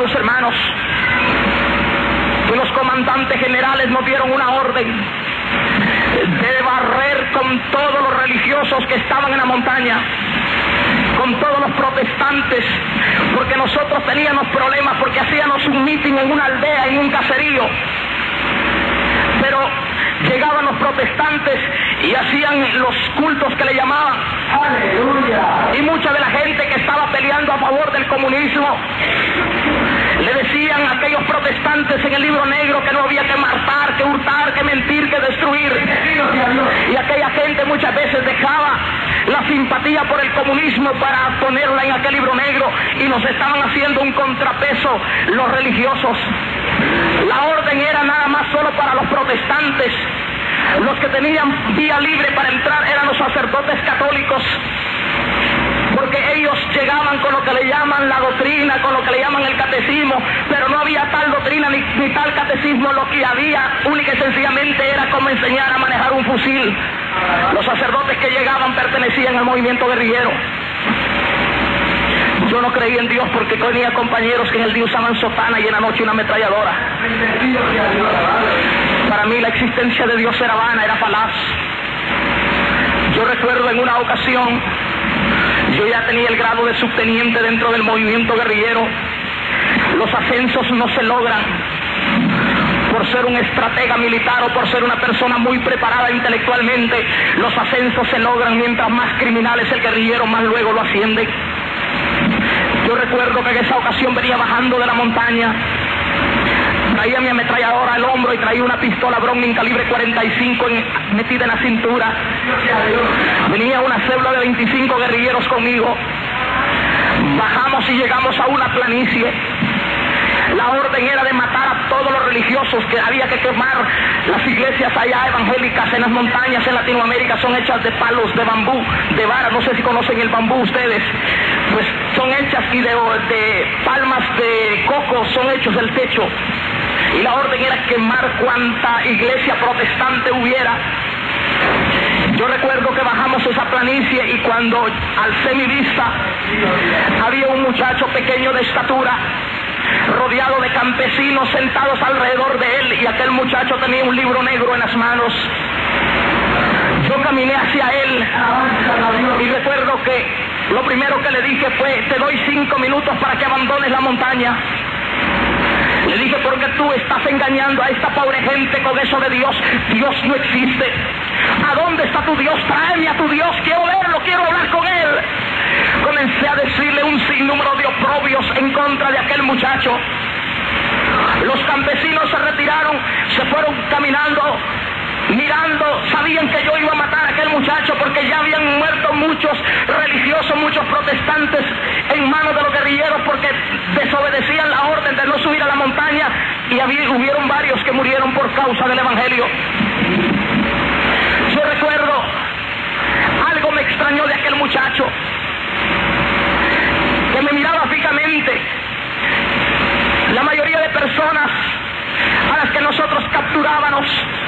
amados hermanos, que los comandantes generales nos dieron una orden de barrer con todos los religiosos que estaban en la montaña, con todos los protestantes, porque nosotros teníamos problemas, porque hacíamos un meeting en una aldea, en un caserío, pero llegaban los protestantes y hacían los cultos que le llamaban. ¡Aleluya! Y mucha de la gente que estaba peleando a favor del comunismo le decían a aquellos protestantes en el libro negro que no había que matar, que hurtar, que mentir, que destruir. Y aquella gente muchas veces dejaba la simpatía por el comunismo para ponerla en aquel libro negro, y nos estaban haciendo un contrapeso los religiosos. La orden era nada más solo para los protestantes. Los que tenían vía libre para entrar eran los sacerdotes católicos, porque ellos llegaban con lo que le llaman la doctrina, con lo que le llaman el catecismo, pero no había tal doctrina ni tal catecismo. Lo que había única y sencillamente era cómo enseñar a manejar un fusil. Los sacerdotes que llegaban pertenecían al movimiento guerrillero. Yo no creía en Dios porque tenía compañeros que en el día usaban sotana y en la noche una ametralladora. Para mí la existencia de Dios era vana, era falaz. Yo recuerdo en una ocasión, yo ya tenía el grado de subteniente dentro del movimiento guerrillero. Los ascensos no se logran por ser un estratega militar o por ser una persona muy preparada intelectualmente. Los ascensos se logran mientras más criminal es el guerrillero, más luego lo ascienden. Yo recuerdo que en esa ocasión venía bajando de la montaña, traía mi ametralladora al hombro y traía una pistola Browning calibre 45 metida en la cintura. Venía una célula de 25 guerrilleros conmigo. Bajamos y llegamos a una planicie. La orden era de matar a todos los religiosos, que había que quemar. Las iglesias allá evangélicas en las montañas en Latinoamérica son hechas de palos de bambú, de vara. No sé si conocen el bambú ustedes. Pues son hechas y de palmas de coco son hechos el techo. Y la orden era quemar cuanta iglesia protestante hubiera. Yo recuerdo que bajamos esa planicie y cuando alcé mi vista, había un muchacho pequeño de estatura, rodeado de campesinos sentados alrededor de él, y aquel muchacho tenía un libro negro en las manos. Yo caminé hacia él y recuerdo que lo primero que le dije fue: te doy 5 minutos para que abandones la montaña. Le dije: porque tú estás engañando a esta pobre gente con eso de Dios. Dios no existe. ¿A dónde está tu Dios? Tráeme a tu Dios, quiero verlo, quiero hablar con él. Comencé a decirle un sinnúmero de oprobios en contra de aquel muchacho. Los campesinos se retiraron, se fueron caminando, mirando. Sabían que yo iba a matar a aquel muchacho porque ya habían muerto muchos religiosos, muchos protestantes en manos de los guerrilleros porque desobedecían la orden de no subir a la montaña, y hubieron varios que murieron por causa del evangelio. Yo recuerdo, algo me extrañó de aquel muchacho, que me miraba fijamente. La mayoría de personas a las que nosotros capturábamos,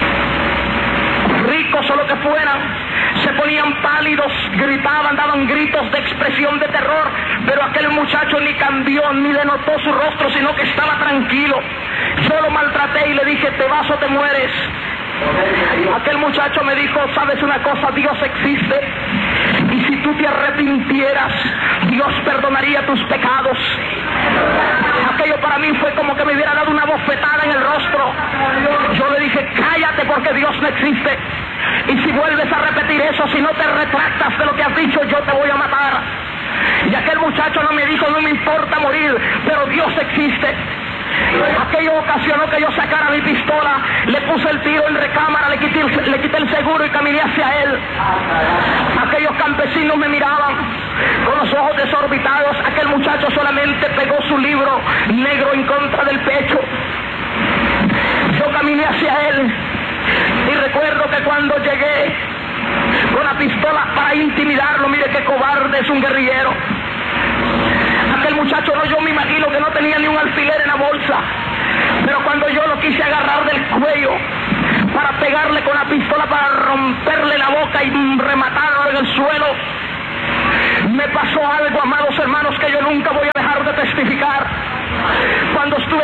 ricos o lo que fueran, se ponían pálidos, gritaban, daban gritos de expresión de terror, pero aquel muchacho ni cambió ni denotó su rostro, sino que estaba tranquilo. Yo lo maltraté y le dije: te vas o te mueres. Aquel muchacho me dijo: ¿sabes una cosa? Dios existe, y si tú te arrepintieras, Dios perdonaría tus pecados. Aquello para mí fue como que me hubiera dado una bofetada en el rostro. Yo le dije: cállate, porque Dios no existe, y si vuelves a repetir eso, si no te retractas de lo que has dicho, yo te voy a matar. Y aquel muchacho no me dijo: no me importa morir, pero Dios existe. Aquello ocasionó que yo sacara mi pistola, le puse el tiro en recámara, le quité el seguro y caminé hacia él. Aquellos campesinos me miraban con los ojos desorbitados. Aquel muchacho solamente pegó su libro negro en contra del pecho. Yo caminé hacia él y recuerdo que cuando llegué con la pistola para intimidarlo, mire qué cobarde es un guerrillero. Aquel muchacho, yo me imagino que no tenía ni un alfiler en la bolsa, pero cuando yo lo quise agarrar del cuello para pegarle con la pistola, para romperle la boca y rematarlo en el suelo, me pasó algo, amados hermanos, que yo nunca voy a dejar de testificar.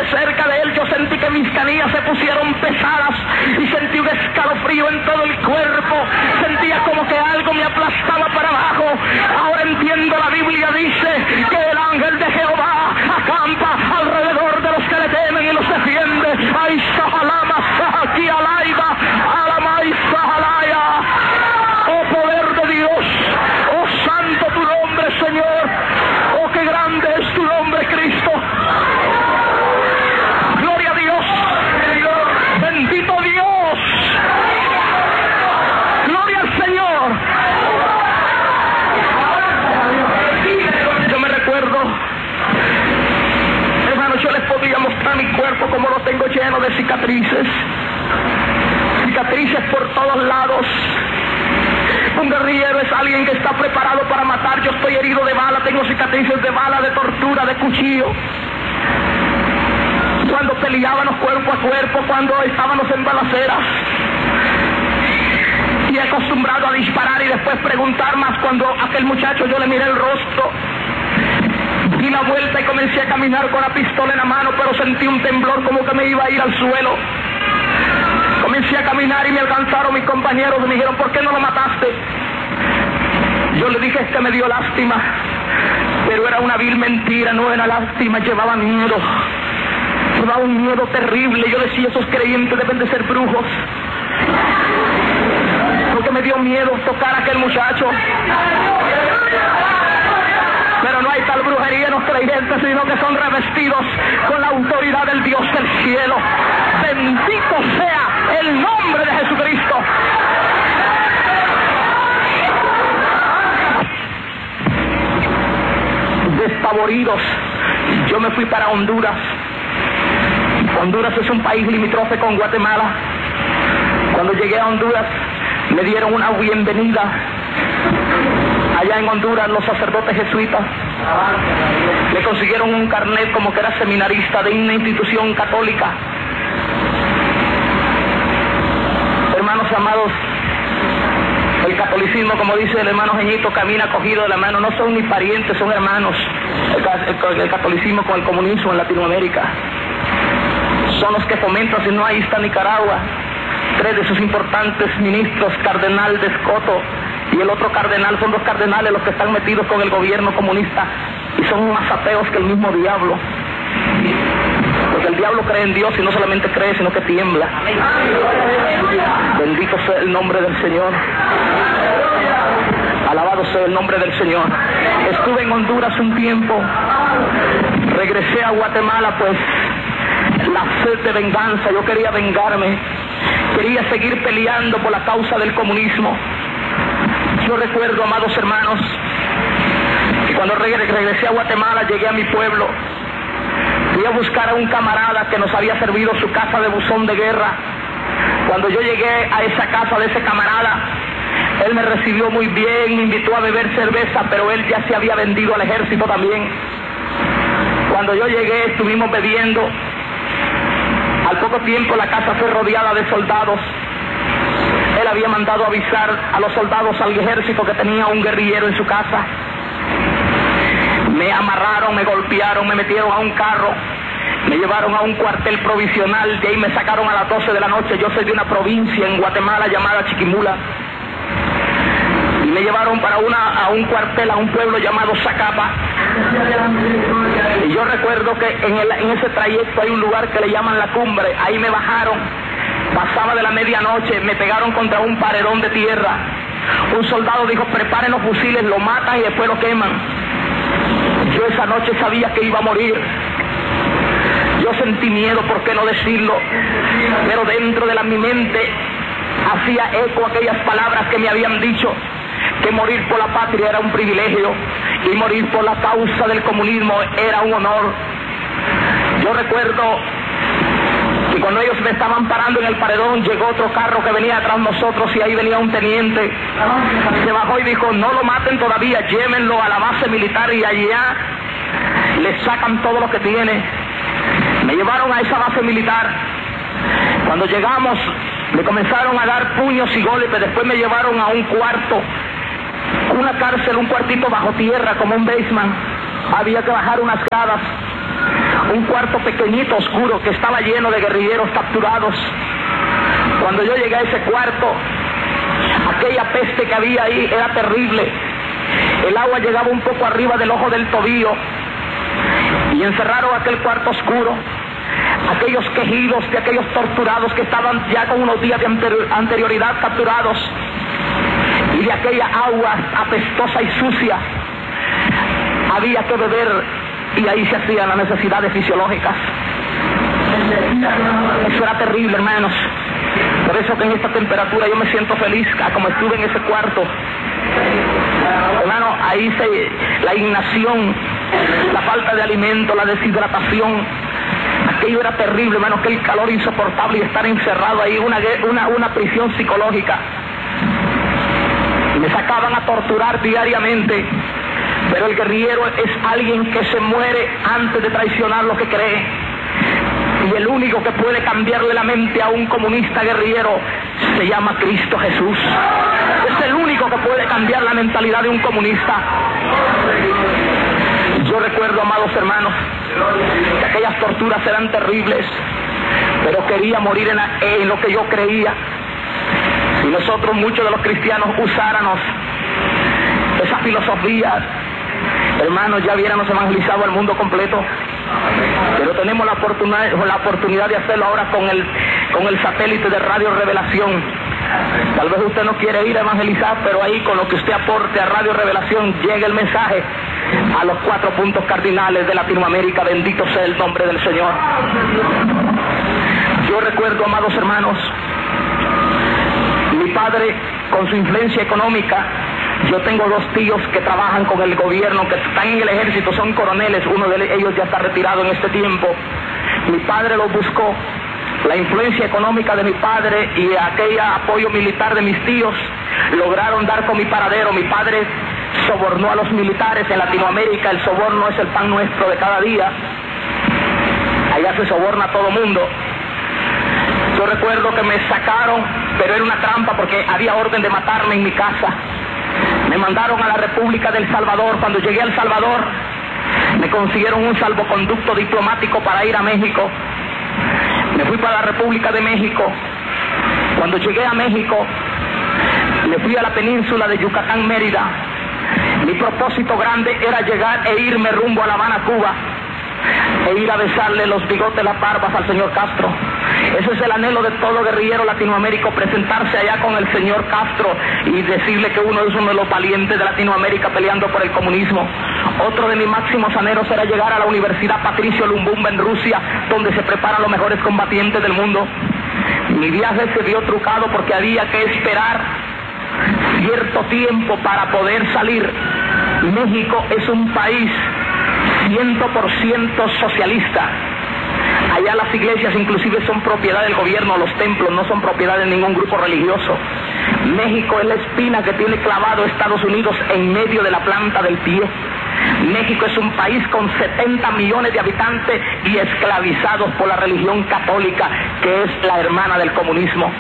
pasé cerca de él, yo sentí que mis canillas se pusieron pesadas y sentí un escalofrío en todo el cuerpo. Sentía como que algo me aplastaba para abajo. Ahora entiendo, la Biblia dice que el ángel de Jehová acampa alrededor de los que le temen y los defiende. Ay, sahalama, aquí alaiba, alama y sahalaya. Oh poder de Dios, oh santo tu nombre, Señor. Oh, qué grande es tu nombre, Cristo. Gloria a Dios. Bendito Dios. Gloria al Señor. Yo me recuerdo, hermanos, yo les podría mostrar mi cuerpo como lo tengo lleno de cicatrices. Cicatrices por todos lados. Un guerrillero es alguien que está preparado para matar. Yo estoy herido de bala, tengo cicatrices de bala, de tortura, de cuchillo. Cuando peleábamos cuerpo a cuerpo, cuando estábamos en balaceras. Y acostumbrado a disparar y después preguntar más. Cuando aquel muchacho yo le miré el rostro, di la vuelta y comencé a caminar con la pistola en la mano, pero sentí un temblor como que me iba a ir al suelo. Comencé a caminar y me alcanzaron mis compañeros y me dijeron, ¿por qué no lo mataste? Yo le dije, es que me dio lástima, pero era una vil mentira, no era lástima, llevaba miedo. Llevaba un miedo terrible. Yo decía, esos creyentes deben de ser brujos, porque me dio miedo tocar a aquel muchacho. Pero no hay tal brujería en los creyentes, sino que son revestidos con la autoridad del Dios del cielo. Bendito sea el nombre de Jesucristo. Despavoridos, yo me fui para Honduras. Honduras es un país limítrofe con Guatemala. Cuando llegué a Honduras, me dieron una bienvenida. Allá en Honduras, los sacerdotes jesuitas me consiguieron un carnet como que era seminarista de una institución católica. Hermanos amados, el catolicismo, como dice el hermano Jeñito, camina cogido de la mano. No son ni parientes, son hermanos. El catolicismo con el comunismo en Latinoamérica son los que fomentan. Si no, ahí está Nicaragua. 3 de sus importantes ministros, cardenal de Escoto y el otro cardenal, son 2 cardenales los que están metidos con el gobierno comunista y son más ateos que el mismo diablo. Porque el diablo cree en Dios y no solamente cree, sino que tiembla. Bendito sea el nombre del Señor. Alabado sea el nombre del Señor. Estuve en Honduras un tiempo. Regresé a Guatemala, pues la sed de venganza. Yo quería vengarme. Quería seguir peleando por la causa del comunismo. Yo recuerdo, amados hermanos, que cuando regresé a Guatemala, llegué a mi pueblo. Fui a buscar a un camarada que nos había servido su casa de buzón de guerra. Cuando yo llegué a esa casa de ese camarada, él me recibió muy bien, me invitó a beber cerveza, pero él ya se había vendido al ejército también. Cuando yo llegué, estuvimos bebiendo. Al poco tiempo la casa fue rodeada de soldados. Él había mandado avisar a los soldados al ejército que tenía un guerrillero en su casa. Me amarraron, me golpearon, me metieron a un carro, me llevaron a un cuartel provisional, de ahí me sacaron a las 12 de la noche. Yo soy de una provincia en Guatemala llamada Chiquimula, y me llevaron para a un cuartel, a un pueblo llamado Zacapa. Y yo recuerdo que en ese trayecto hay un lugar que le llaman La Cumbre. Ahí me bajaron, pasaba de la medianoche, me pegaron contra un paredón de tierra. Un soldado dijo, preparen los fusiles, lo matan y después lo queman. Yo esa noche sabía que iba a morir. Yo sentí miedo, ¿por qué no decirlo? Pero dentro de mi mente hacía eco aquellas palabras que me habían dicho, que morir por la patria era un privilegio y morir por la causa del comunismo era un honor. Yo recuerdo que cuando ellos me estaban parando en el paredón, llegó otro carro que venía atrás de nosotros y ahí venía un teniente. Se bajó y dijo, no lo maten todavía, llévenlo a la base militar y allá le sacan todo lo que tiene. Me llevaron a esa base militar. Cuando llegamos, me comenzaron a dar puños y golpes. Después me llevaron a un cuarto, una cárcel, un cuartito bajo tierra, como un basement. Había que bajar unas gradas. un cuarto pequeñito, oscuro, que estaba lleno de guerrilleros capturados. Cuando yo llegué a ese cuarto, aquella peste que había ahí era terrible. El agua llegaba un poco arriba del ojo del tobillo, y encerraron aquel cuarto oscuro. Aquellos quejidos de aquellos torturados que estaban ya con unos días de anterioridad capturados, y de aquella agua apestosa y sucia había que beber, y ahí se hacían las necesidades fisiológicas. Eso era terrible, hermanos. Por eso que en esta temperatura yo me siento feliz, como estuve en ese cuarto. Hermano, ahí la inanición, la falta de alimento, la deshidratación, aquello era terrible, hermano, aquel calor insoportable y estar encerrado ahí, una prisión psicológica. Me sacaban a torturar diariamente, pero el guerrillero es alguien que se muere antes de traicionar lo que cree. Y el único que puede cambiarle la mente a un comunista guerrillero se llama Cristo Jesús. Es el único que puede cambiar la mentalidad de un comunista. Yo recuerdo, amados hermanos, que aquellas torturas eran terribles, pero quería morir en lo que yo creía. Si nosotros, muchos de los cristianos, usáramos esa filosofía, hermanos, ya hubiéramos evangelizado al mundo completo. Pero tenemos la oportunidad de hacerlo ahora con el satélite de Radio Revelación. Tal vez usted no quiere ir a evangelizar, pero ahí con lo que usted aporte a Radio Revelación llega el mensaje a los 4 puntos cardinales de Latinoamérica. Bendito sea el nombre del Señor. Yo recuerdo, amados hermanos, mi padre, con su influencia económica, yo tengo 2 tíos que trabajan con el gobierno, que están en el ejército, son coroneles, uno de ellos ya está retirado en este tiempo. Mi padre los buscó. La influencia económica de mi padre y aquel apoyo militar de mis tíos lograron dar con mi paradero. Mi padre sobornó a los militares. En Latinoamérica el soborno es el pan nuestro de cada día. Allá se soborna a todo mundo. Yo recuerdo que me sacaron, pero era una trampa porque había orden de matarme en mi casa. Me mandaron a la República del Salvador. Cuando llegué a El Salvador, me consiguieron un salvoconducto diplomático para ir a México. Me fui para la República de México. Cuando llegué a México, me fui a la península de Yucatán, Mérida. Mi propósito grande era llegar e irme rumbo a La Habana, Cuba, e ir a besarle los bigotes, las barbas al señor Castro. Ese es el anhelo de todo guerrillero latinoamericano, presentarse allá con el señor Castro y decirle que uno es uno de los valientes de Latinoamérica peleando por el comunismo. Otro de mis máximos anhelos era llegar a la Universidad Patricio Lumumba en Rusia, donde se preparan los mejores combatientes del mundo. Mi viaje se vio trucado porque había que esperar cierto tiempo para poder salir. México es un país 100% socialista. Allá las iglesias inclusive son propiedad del gobierno, los templos no son propiedad de ningún grupo religioso. México es la espina que tiene clavado Estados Unidos en medio de la planta del pie. México es un país con 70 millones de habitantes y esclavizados por la religión católica, que es la hermana del comunismo.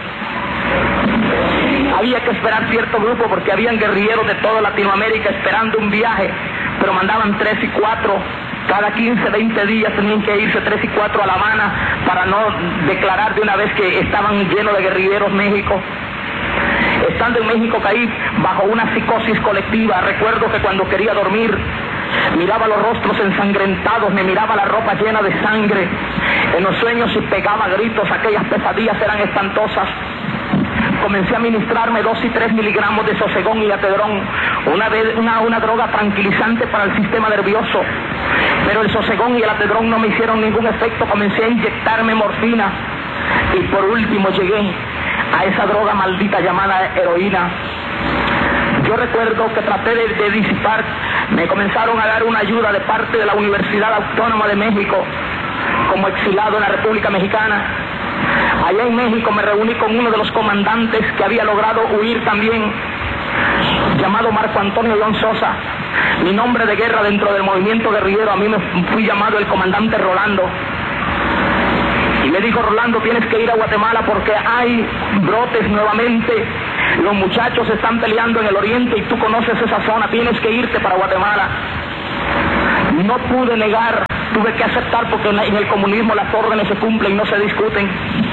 Había que esperar cierto grupo porque habían guerrilleros de toda Latinoamérica esperando un viaje, pero mandaban 3 y 4. Cada 15, 20 días tenían que irse 3 y 4 a La Habana para no declarar de una vez que estaban llenos de guerrilleros México. Estando en México caí bajo una psicosis colectiva. Recuerdo que cuando quería dormir miraba los rostros ensangrentados, me miraba la ropa llena de sangre. En los sueños y pegaba gritos, aquellas pesadillas eran espantosas. Comencé a administrarme 2 y 3 miligramos de sosegón y atedrón, una droga tranquilizante para el sistema nervioso. Pero el sosegón y el atedrón no me hicieron ningún efecto. Comencé a inyectarme morfina y por último llegué a esa droga maldita llamada heroína. Yo recuerdo que traté de disipar, me comenzaron a dar una ayuda de parte de la Universidad Autónoma de México como exilado en la República Mexicana. Allá en México me reuní con uno de los comandantes que había logrado huir también, llamado Marco Antonio León Sosa. Mi nombre de guerra dentro del movimiento guerrillero, a mí me fui llamado el comandante Rolando. Y me dijo: Rolando, tienes que ir a Guatemala porque hay brotes nuevamente. Los muchachos están peleando en el oriente y tú conoces esa zona, tienes que irte para Guatemala. No pude negar tuve que aceptar porque en el comunismo las órdenes se cumplen, no se discuten.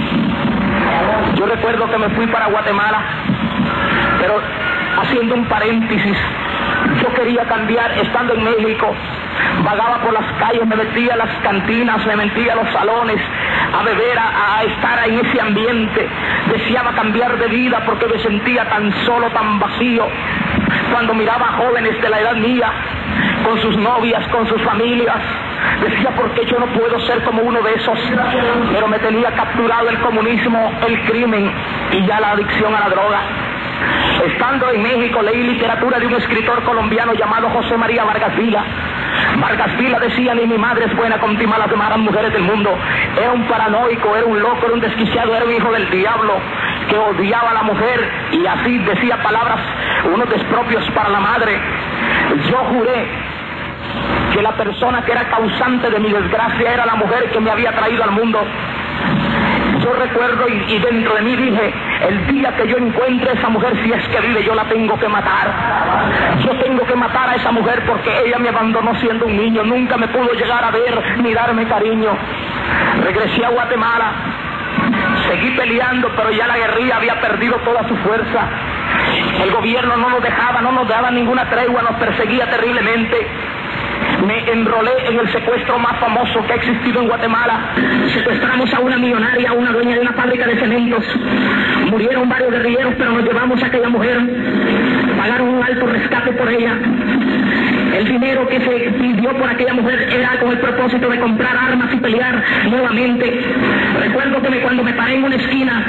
Yo recuerdo que me fui para Guatemala, pero haciendo un paréntesis, yo quería cambiar estando en México. Vagaba por las calles, me metía a las cantinas, me metía a los salones, a beber, a estar en ese ambiente. Deseaba cambiar de vida porque me sentía tan solo, tan vacío. Cuando miraba a jóvenes de la edad mía, con sus novias, con sus familias, decía, ¿por qué yo no puedo ser como uno de esos? Pero me tenía capturado el comunismo, el crimen y ya la adicción a la droga. Estando en México leí literatura de un escritor colombiano llamado José María Vargas Vila. Vargas Vila decía, ni mi madre es buena con ti malas demás mujeres del mundo. Era un paranoico, era un loco, era un desquiciado, era un hijo del diablo que odiaba a la mujer y así decía palabras, unos despropios para la madre. Yo juré que la persona que era causante de mi desgracia era la mujer que me había traído al mundo. Yo recuerdo y dentro de mí dije, el día que yo encuentre a esa mujer, si es que vive, yo la tengo que matar. Yo tengo que matar a esa mujer porque ella me abandonó siendo un niño, nunca me pudo llegar a ver ni darme cariño. Regresé a Guatemala, seguí peleando, pero ya la guerrilla había perdido toda su fuerza. El gobierno no nos dejaba, no nos daba ninguna tregua, nos perseguía terriblemente. Me enrolé en el secuestro más famoso que ha existido en Guatemala. Secuestramos a una millonaria, a una dueña de una fábrica de cementos. Murieron varios guerrilleros, pero nos llevamos a aquella mujer. Pagaron un alto rescate por ella. El dinero que se pidió por aquella mujer era con el propósito de comprar armas y pelear nuevamente. Recuerdo que cuando me paré en una esquina,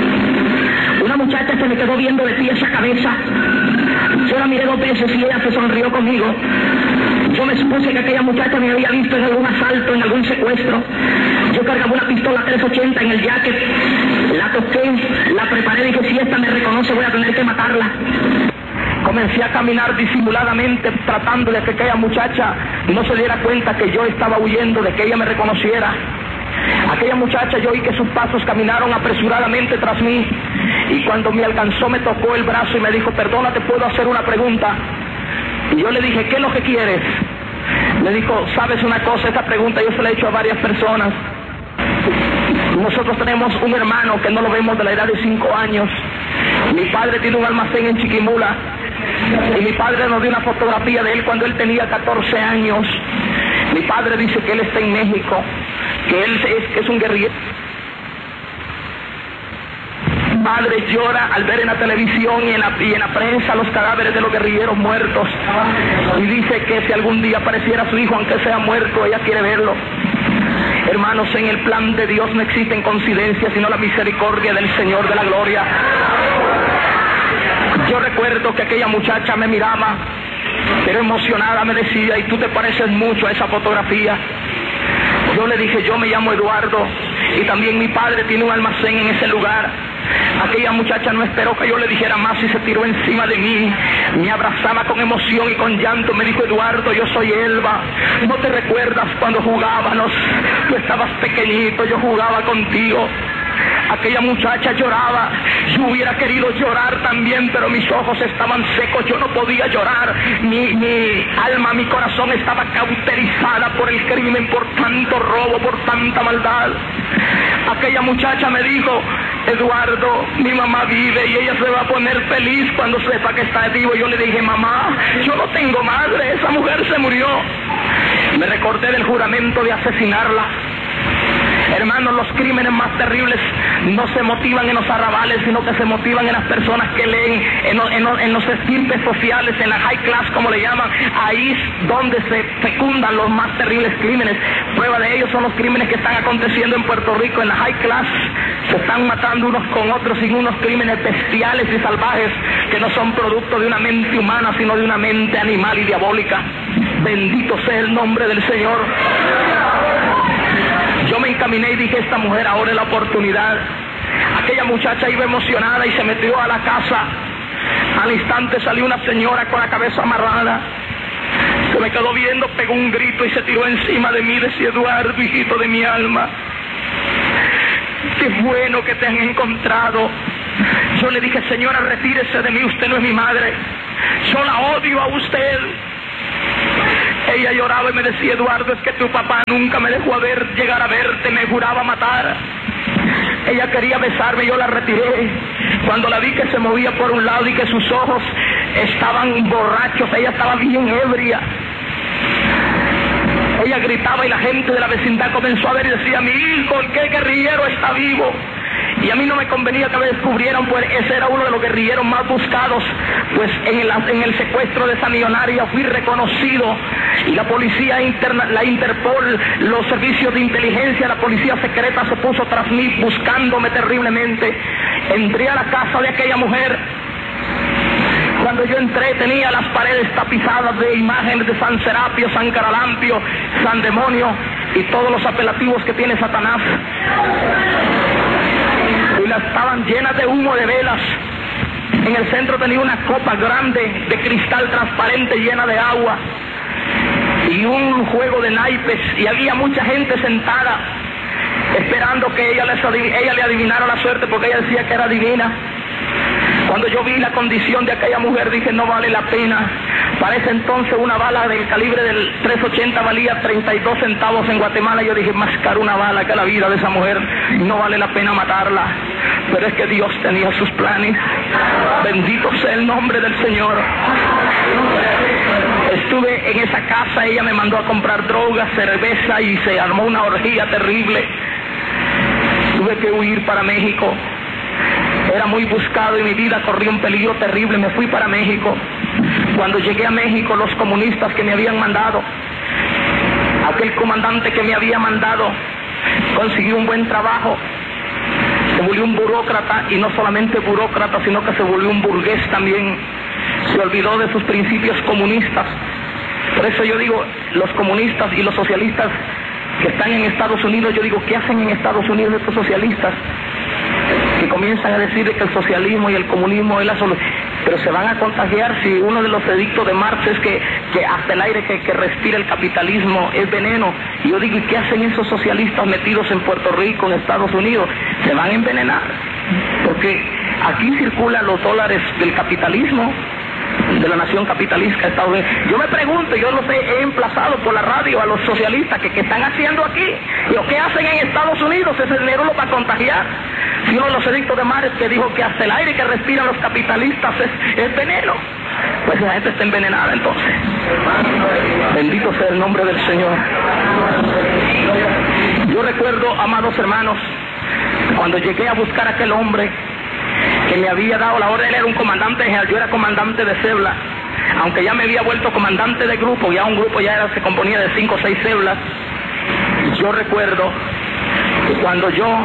una muchacha se me quedó viendo de pies a cabeza. Yo la miré 2 veces y ella se sonrió conmigo. Yo me supuse que aquella muchacha me había visto en algún asalto, en algún secuestro. Yo cargaba una pistola 380 en el jacket, la toqué, la preparé, dije, si esta me reconoce voy a tener que matarla. Comencé a caminar disimuladamente tratando de que aquella muchacha no se diera cuenta que yo estaba huyendo, de que ella me reconociera. Aquella muchacha, yo oí que sus pasos caminaron apresuradamente tras mí y cuando me alcanzó me tocó el brazo y me dijo, perdona, ¿te puedo hacer una pregunta? Y yo le dije, ¿qué es lo que quieres? Me dijo, ¿sabes una cosa? Esta pregunta yo se la he hecho a varias personas. Nosotros tenemos un hermano que no lo vemos de la edad de 5 años. Mi padre tiene un almacén en Chiquimula y mi padre nos dio una fotografía de él cuando él tenía 14 años. Mi padre dice que él está en México, que él es un guerrillero. Mi padre llora al ver en la televisión y en la prensa los cadáveres de los guerrilleros muertos y dice que si algún día apareciera su hijo, aunque sea muerto, ella quiere verlo. Hermanos, en el plan de Dios no existen coincidencias, sino la misericordia del Señor de la gloria. Yo recuerdo que aquella muchacha me miraba, pero emocionada me decía, y tú te pareces mucho a esa fotografía. Yo le dije, yo me llamo Eduardo y también mi padre tiene un almacén en ese lugar. Aquella muchacha no esperó que yo le dijera más y se tiró encima de mí, me abrazaba con emoción y con llanto, me dijo, Eduardo, yo soy Elba, ¿no te recuerdas cuando jugábamos? Tú estabas pequeñito, yo jugaba contigo. Aquella muchacha lloraba, yo hubiera querido llorar también, pero mis ojos estaban secos, yo no podía llorar, mi alma, mi corazón estaba cauterizada por el crimen, por tanto robo, por tanta maldad. Aquella muchacha me dijo, Eduardo, mi mamá vive y ella se va a poner feliz cuando sepa que está vivo. Yo le dije, mamá, yo no tengo madre, esa mujer se murió. Me recordé del juramento de asesinarla. Hermanos, los crímenes más terribles no se motivan en los arrabales, sino que se motivan en las personas que leen, en los estirpes sociales, en la high class, como le llaman. Ahí es donde se fecundan los más terribles crímenes. Prueba de ello son los crímenes que están aconteciendo en Puerto Rico. En la high class se están matando unos con otros sin unos crímenes bestiales y salvajes que no son producto de una mente humana, sino de una mente animal y diabólica. Bendito sea el nombre del Señor. Yo me encaminé y dije, esta mujer ahora es la oportunidad. Aquella muchacha iba emocionada y se metió a la casa. Al instante salió una señora con la cabeza amarrada. Se me quedó viendo, pegó un grito y se tiró encima de mí. Decía, Eduardo, hijito de mi alma, qué bueno que te han encontrado. Yo le dije, señora, retírese de mí, usted no es mi madre. Yo la odio a usted. Ella lloraba y me decía: Eduardo, es que tu papá nunca me dejó llegar a verte, me juraba matar. Ella quería besarme, yo la retiré. Cuando la vi que se movía por un lado y que sus ojos estaban borrachos, ella estaba bien ebria. Ella gritaba y la gente de la vecindad comenzó a ver y decía: mi hijo, ¿qué guerrillero está vivo? Y a mí no me convenía que me descubrieran, pues ese era uno de los guerrilleros más buscados, pues en el secuestro de esa millonaria fui reconocido, y la policía interna, la Interpol, los servicios de inteligencia, la policía secreta se puso tras mí buscándome terriblemente. Entré a la casa de aquella mujer. Cuando yo entré tenía las paredes tapizadas de imágenes de San Serapio, San Caralampio, San Demonio y todos los apelativos que tiene Satanás. Y las estaban llenas de humo de velas. En el centro tenía una copa grande de cristal transparente llena de agua y un juego de naipes, y había mucha gente sentada esperando que ella le adivinara la suerte, porque ella decía que era divina. Cuando yo vi la condición de aquella mujer dije: no vale la pena. Para ese entonces una bala del calibre del 380 valía 32 centavos en Guatemala. Yo dije: más caro una bala que la vida de esa mujer, no vale la pena matarla. Pero es que Dios tenía sus planes. Bendito sea el nombre del Señor. Estuve en esa casa, ella me mandó a comprar drogas, cerveza, y se armó una orgía terrible. Tuve que huir para México. Era muy buscado y mi vida corría un peligro terrible. Me fui para México. Cuando llegué a México, los comunistas que me habían mandado, aquel comandante que me había mandado, consiguió un buen trabajo. Se volvió un burócrata, y no solamente burócrata, sino que se volvió un burgués también. Se olvidó de sus principios comunistas. Por eso yo digo, los comunistas y los socialistas que están en Estados Unidos, yo digo: ¿qué hacen en Estados Unidos estos socialistas? Que comienzan a decir que el socialismo y el comunismo es la solución, pero se van a contagiar. Si uno de los edictos de Marx es que hasta el aire que respira el capitalismo es veneno. Y yo digo: ¿y qué hacen esos socialistas metidos en Puerto Rico, en Estados Unidos? Se van a envenenar, porque aquí circulan los dólares del capitalismo, de la nación capitalista de Estados Unidos. Yo me pregunto, yo los he emplazado por la radio a los socialistas que están haciendo aquí. Digo: ¿qué hacen en Estados Unidos? Ese dinero lo va a contagiar. Si uno de los edictos de Marx que dijo que hasta el aire que respiran los capitalistas es veneno, pues la gente está envenenada entonces. Bendito sea el nombre del Señor. Yo recuerdo, amados hermanos, cuando llegué a buscar a aquel hombre que me había dado la orden. Él era un comandante general, yo era comandante de célula, aunque ya me había vuelto comandante de grupo. Ya un grupo se componía de 5 o 6 células. Yo recuerdo que cuando yo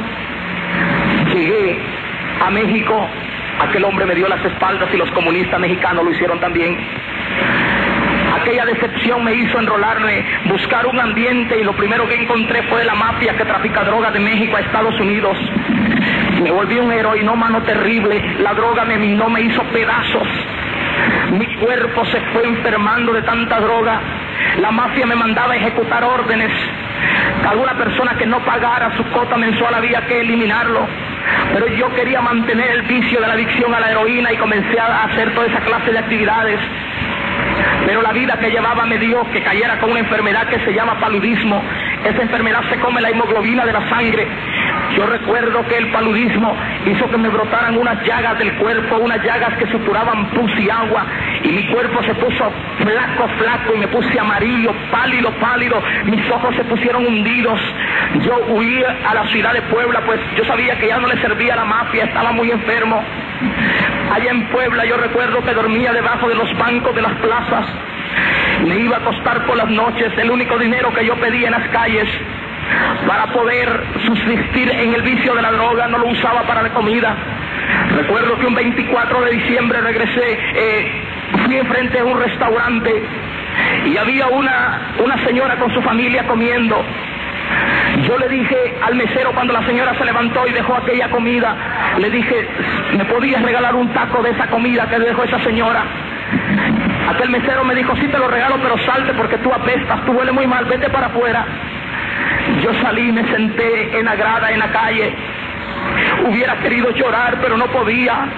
llegué a México, aquel hombre me dio las espaldas, y los comunistas mexicanos lo hicieron también. Aquella decepción me hizo enrolarme, buscar un ambiente, y lo primero que encontré fue la mafia que trafica drogas de México a Estados Unidos. Me volví un heroinómano terrible. La droga me minó, me hizo pedazos. Mi cuerpo se fue enfermando de tanta droga. La mafia me mandaba a ejecutar órdenes. Alguna persona que no pagara su cuota mensual había que eliminarlo. Pero yo quería mantener el vicio de la adicción a la heroína y comencé a hacer toda esa clase de actividades. Pero la vida que llevaba me dio que cayera con una enfermedad que se llama paludismo. Esa enfermedad se come la hemoglobina de la sangre. Yo recuerdo que el paludismo hizo que me brotaran unas llagas del cuerpo, unas llagas que supuraban pus y agua, y mi cuerpo se puso flaco, y me puse amarillo, pálido, mis ojos se pusieron hundidos. Yo huí a la ciudad de Puebla, pues yo sabía que ya no le servía a la mafia, estaba muy enfermo. Allá en Puebla yo recuerdo que dormía debajo de los bancos de las plazas, me iba a acostar por las noches. El único dinero que yo pedía en las calles para poder subsistir en el vicio de la droga no lo usaba para la comida. Recuerdo que un 24 de diciembre regresé, fui enfrente de un restaurante y había una señora con su familia comiendo. Yo le dije al mesero, cuando la señora se levantó y dejó aquella comida, le dije: ¿me podías regalar un taco de esa comida que dejó esa señora? Aquel mesero me dijo: sí, te lo regalo, pero salte porque tú apestas, tú hueles muy mal, vete para afuera. Yo salí y me senté en la grada, en la calle. Hubiera querido llorar, pero no podía.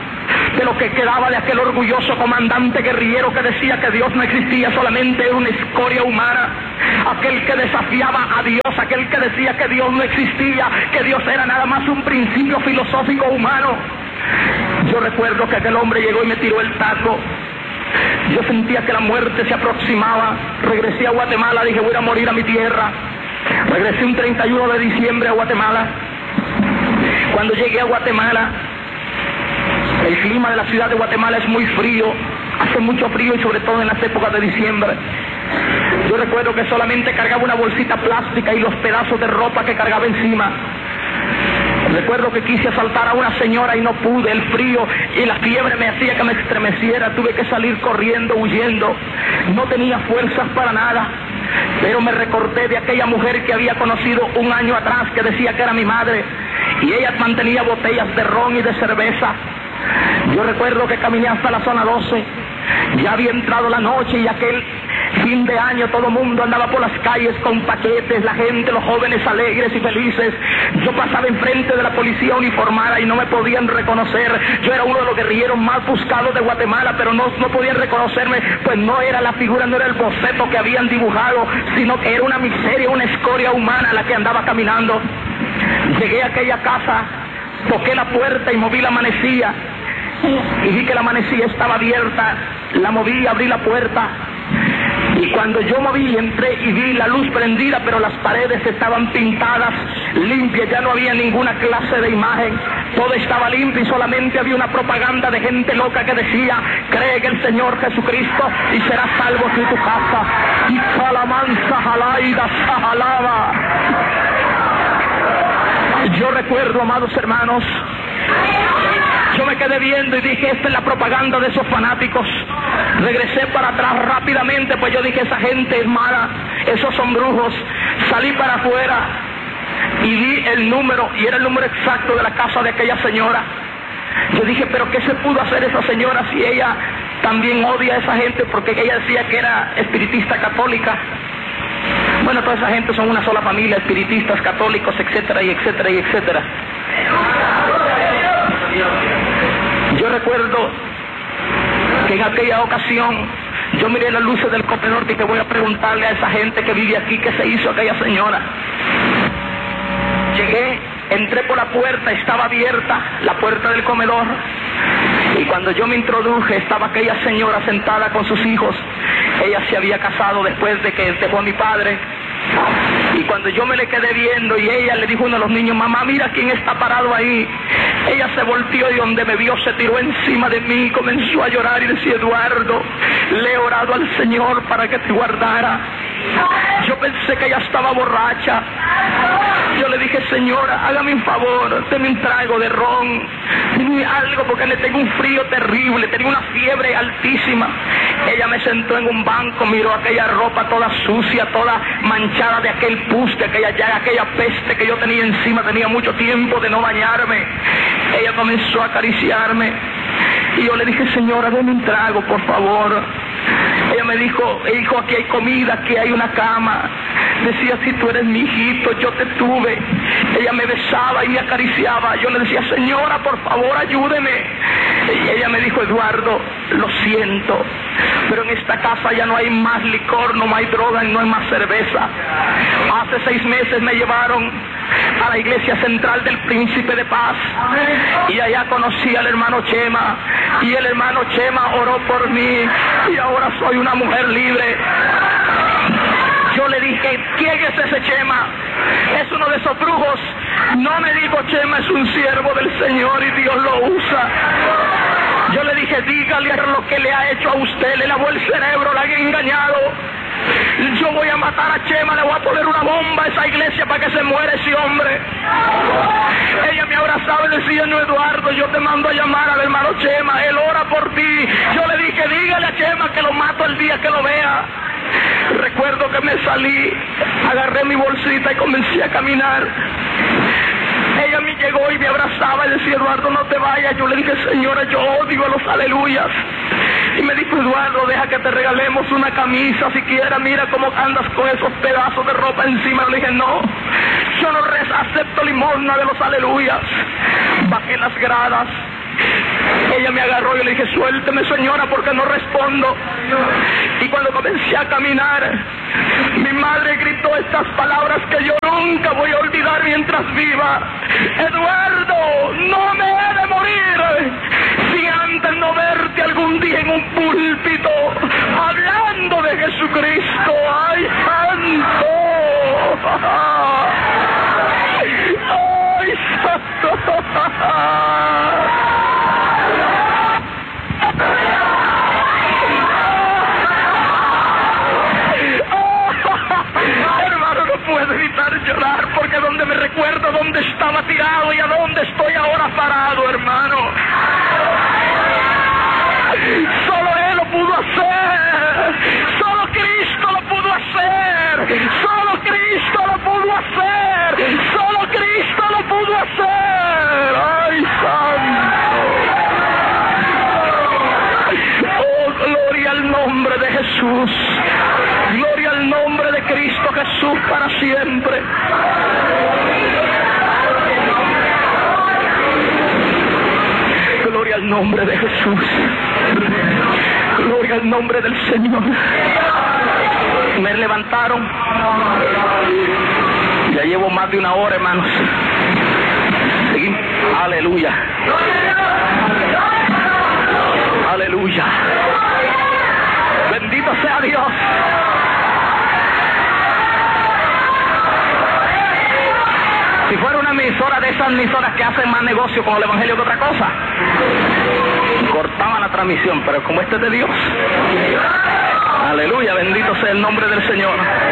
de lo que quedaba de aquel orgulloso comandante guerrillero que decía que Dios no existía, solamente era una escoria humana, aquel que desafiaba a Dios, aquel que decía que Dios no existía, que Dios era nada más un principio filosófico humano. Yo recuerdo que aquel hombre llegó y me tiró el taco. Yo sentía que la muerte se aproximaba. Regresé a Guatemala, dije voy a morir a mi tierra. Regresé un 31 de diciembre a Guatemala. Cuando llegué a Guatemala, el clima de la ciudad de Guatemala es muy frío, hace mucho frío y sobre todo en las épocas de diciembre. Yo recuerdo que solamente cargaba una bolsita plástica y los pedazos de ropa que cargaba encima. Recuerdo que quise asaltar a una señora y no pude, el frío y la fiebre me hacía que me estremeciera, tuve que salir corriendo, huyendo, no tenía fuerzas para nada, pero me recordé de aquella mujer que había conocido un año atrás, que decía que era mi madre, y ella mantenía botellas de ron y de cerveza. Yo recuerdo que caminé hasta la zona 12, ya había entrado la noche y aquel fin de año todo el mundo andaba por las calles con paquetes, la gente, los jóvenes alegres y felices. Yo pasaba enfrente de la policía uniformada y no me podían reconocer. Yo era uno de los guerrilleros más buscados de Guatemala, pero no podían reconocerme, pues no era la figura, no era el boceto que habían dibujado, sino que era una miseria, una escoria humana la que andaba caminando. Llegué a aquella casa, toqué la puerta y moví la manecilla, y vi que la manecilla estaba abierta. La moví, abrí la puerta, y cuando yo moví, entré y vi la luz prendida, pero las paredes estaban pintadas, limpias, ya no había ninguna clase de imagen, todo estaba limpio y solamente había una propaganda de gente loca que decía: cree en el Señor Jesucristo y serás salvo tú y tu casa. Y calamanza jalaida sajalaba. Yo recuerdo, amados hermanos, yo me quedé viendo y dije: esta es la propaganda de esos fanáticos. Regresé para atrás rápidamente, pues yo dije: esa gente es mala, esos son brujos. Salí para afuera y vi el número, y era el número exacto de la casa de aquella señora. Yo dije: pero ¿qué se pudo hacer esa señora si ella también odia a esa gente? Porque ella decía que era espiritista católica. Bueno, toda esa gente son una sola familia, espiritistas, católicos, etcétera, y etcétera, y etcétera. Yo recuerdo que en aquella ocasión yo miré las luces del comedor y que voy a preguntarle a esa gente que vive aquí qué se hizo aquella señora. Llegué, entré por la puerta, estaba abierta la puerta del comedor, y cuando yo me introduje estaba aquella señora sentada con sus hijos. Ella se había casado después de que dejó a mi padre, y cuando yo me le quedé viendo y ella le dijo a uno de los niños: mamá, mira quién está parado ahí. Ella se volteó y donde me vio se tiró encima de mí y comenzó a llorar y decía: Eduardo, le he orado al Señor para que te guardara. Yo pensé que ella estaba borracha. Yo le dije: señora, hágame un favor, deme un trago de ron, deme algo, porque le tengo un frío terrible, tenía una fiebre altísima. Ella me sentó en un banco, miró aquella ropa toda sucia, toda manchada de aquel pus, de aquella llaga, aquella peste que yo tenía encima, tenía mucho tiempo de no bañarme. Ella comenzó a acariciarme y yo le dije: señora, deme un trago, por favor. Ella me dijo: hijo, aquí hay comida, aquí hay una cama. Decía: si tú eres mi hijito, yo te tuve. Ella me besaba y me acariciaba. Yo le decía: señora, por favor, ayúdeme. Y ella me dijo: Eduardo, lo siento, pero en esta casa ya no hay más licor, no hay droga y no hay más cerveza. Hace 6 meses me llevaron a la iglesia central del Príncipe de Paz, y allá conocí al hermano Chema, y el hermano Chema oró por mí, y ahora soy una mujer libre. Yo le dije: ¿quién es ese Chema? Es uno de esos brujos. No, me dijo: Chema es un siervo del Señor y Dios lo usa. Yo le dije: dígale lo que le ha hecho a usted, le lavó el cerebro, la han engañado. Yo voy a matar a Chema, le voy a poner una bomba a esa iglesia para que se muera ese hombre. Ella me abrazaba y decía: no, Eduardo, yo te mando a llamar al hermano Chema, él ora por ti. Yo le dije: dígale a Chema que lo mato el día que lo vea. Recuerdo que me salí, agarré mi bolsita y comencé a caminar. Ella me llegó y me abrazaba y decía: Eduardo, no te vayas. Yo le dije: señora, yo odio a los aleluyas. Y me dijo: Eduardo, deja que te regalemos una camisa siquiera, mira cómo andas con esos pedazos de ropa encima. Le dije: no, yo no acepto limosna de los aleluyas. Bajé las gradas, Ella me agarró y le dije, suélteme señora, porque no respondo. Y cuando comencé a caminar, mi madre gritó estas palabras que yo nunca voy a olvidar mientras viva: Eduardo, no me he de morir si antes no verte algún día en un púlpito hablando de Jesucristo. ¡Ay, santo! ¡Ay, santo! Hermano, no puedo evitar llorar, porque donde me recuerdo dónde estaba tirado y a dónde estoy ahora parado, hermano. Solo Él lo pudo hacer. Solo Cristo lo pudo hacer. Solo Cristo lo pudo hacer. Solo Cristo lo pudo hacer. ¡Ay, santo! Oh, gloria al nombre de Jesús. Gloria al nombre de Cristo Jesús para siempre. Gloria al nombre de Jesús. Gloria al nombre del Señor. Me levantaron. Ya llevo más de una hora, hermanos. Seguimos. Aleluya. Aleluya. Bendito sea Dios. Si fuera una emisora de esas emisoras que hacen más negocio con el evangelio que otra cosa, cortaban la transmisión, pero como este es de Dios. Aleluya, bendito sea el nombre del Señor.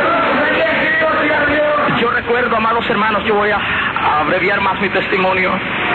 Yo recuerdo, amados hermanos, yo voy a abreviar más mi testimonio.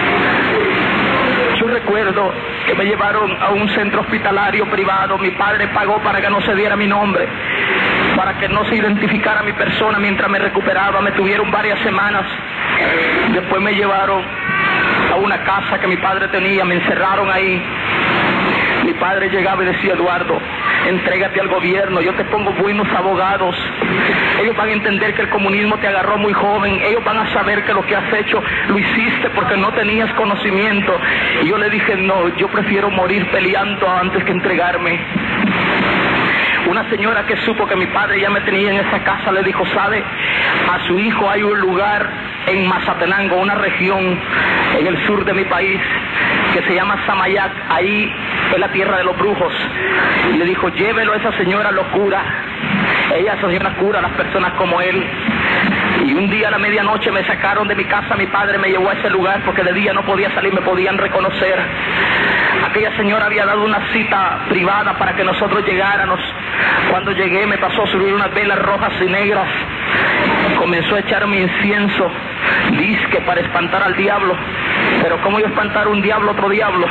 Yo recuerdo que me llevaron a un centro hospitalario privado. Mi padre pagó para que no se diera mi nombre, para que no se identificara mi persona mientras me recuperaba. Me tuvieron varias semanas. Después me llevaron a una casa que mi padre tenía, me encerraron ahí. Mi padre llegaba y decía: Eduardo, entrégate al gobierno, yo te pongo buenos abogados. Ellos van a entender que el comunismo te agarró muy joven. Ellos van a saber que lo que has hecho lo hiciste porque no tenías conocimiento. Y yo le dije: no, yo prefiero morir peleando antes que entregarme. Una señora que supo que mi padre ya me tenía en esa casa le dijo: ¿sabe? A su hijo hay un lugar en Mazatenango, una región en el sur de mi país, que se llama Samayac. Ahí es la tierra de los brujos. Y le dijo: llévelo, a esa señora lo cura. Esa señora cura a las personas como él. Y un día a la medianoche me sacaron de mi casa. Mi padre me llevó a ese lugar porque de día no podía salir, me podían reconocer. Aquella señora había dado una cita privada para que nosotros llegáramos. Cuando llegué me pasó a subir unas velas rojas y negras. Comenzó a echarme incienso, disque para espantar al diablo. Pero ¿cómo iba a espantar un diablo otro diablo?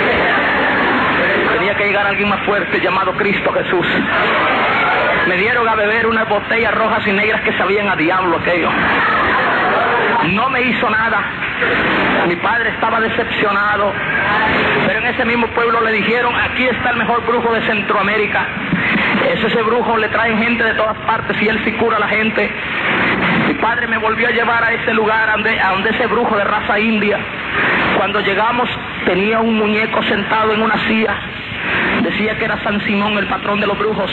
Tenía que llegar alguien más fuerte, llamado Cristo Jesús. Me dieron a beber unas botellas rojas y negras que sabían a diablo aquello. No me hizo nada. Mi padre estaba decepcionado. Pero en ese mismo pueblo le dijeron: aquí está el mejor brujo de Centroamérica. Ese brujo le traen gente de todas partes y él sí cura a la gente. Mi padre me volvió a llevar a ese lugar, a donde ese brujo de raza india. Cuando llegamos tenía un muñeco sentado en una silla. Decía que era San Simón, el patrón de los brujos.